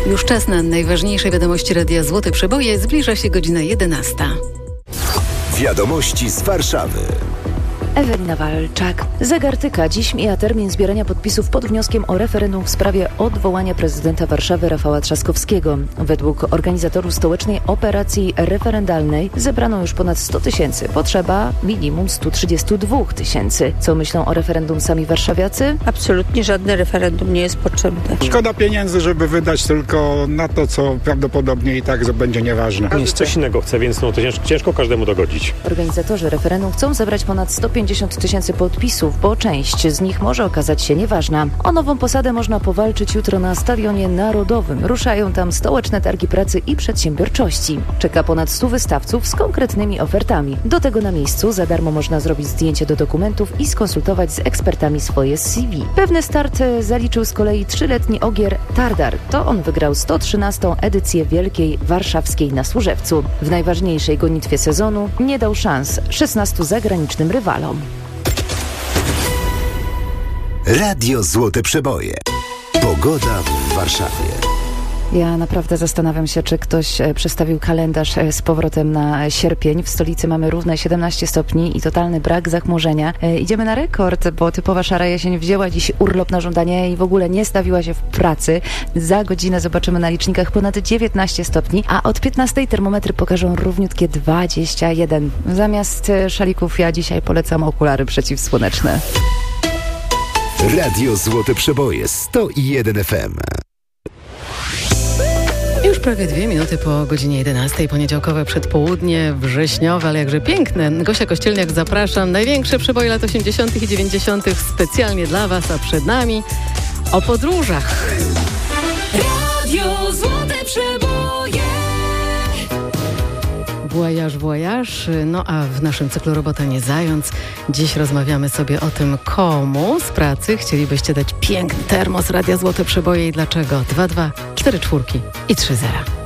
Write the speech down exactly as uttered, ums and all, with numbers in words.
Już czas na najważniejsze wiadomości Radia Złote Przeboje. Zbliża się godzina jedenasta. Wiadomości z Warszawy. Ewelina Walczak. Zegar tyka. Dziś mija termin zbierania podpisów pod wnioskiem o referendum w sprawie odwołania prezydenta Warszawy Rafała Trzaskowskiego. Według organizatorów stołecznej operacji referendalnej zebrano już ponad sto tysięcy. Potrzeba minimum sto trzydzieści dwa tysięcy. Co myślą o referendum sami warszawiacy? Absolutnie żadne referendum nie jest potrzebne. Szkoda pieniędzy, żeby wydać tylko na to, co prawdopodobnie i tak będzie nieważne. Nic coś innego chce, więc no to ciężko, ciężko każdemu dogodzić. Organizatorzy referendum chcą zebrać ponad sto pięćdziesiąt tysięcy podpisów, bo część z nich może okazać się nieważna. O nową posadę można powalczyć jutro na Stadionie Narodowym. Ruszają tam stołeczne targi pracy i przedsiębiorczości. Czeka ponad stu wystawców z konkretnymi ofertami. Do tego na miejscu za darmo można zrobić zdjęcie do dokumentów i skonsultować z ekspertami swoje C V. Pewny start zaliczył z kolei trzyletni Ogier Tardar. To on wygrał sto trzynastą edycję Wielkiej Warszawskiej na Służewcu. W najważniejszej gonitwie sezonu nie dał szans szesnastu zagranicznym rywalom. Radio Złote Przeboje. Pogoda w Warszawie. Ja naprawdę zastanawiam się, czy ktoś przestawił kalendarz z powrotem na sierpień. W stolicy mamy równe siedemnaście stopni i totalny brak zachmurzenia. E, idziemy na rekord, bo typowa szara jesień wzięła dziś urlop na żądanie i w ogóle nie stawiła się w pracy. Za godzinę zobaczymy na licznikach ponad dziewiętnaście stopni, a od piętnastej termometry pokażą równiutkie dwadzieścia jeden. Zamiast szalików ja dzisiaj polecam okulary przeciwsłoneczne. Radio Złote Przeboje sto jeden F M. Już prawie dwie minuty po godzinie jedenastej, poniedziałkowe przedpołudnie, wrześniowe, ale jakże piękne. Gosia Kościelniak, zapraszam. Największe przeboje lat osiemdziesiątych i dziewięćdziesiątych specjalnie dla Was, a przed nami o podróżach. Radio Złote Przeboje. Voyage, voyage. No a w naszym cyklu Robota nie zając dziś rozmawiamy sobie o tym, komu z pracy chcielibyście dać piękny termos Radia Złote Przeboje i dlaczego. dwa dwa cztery cztery i trzy zero.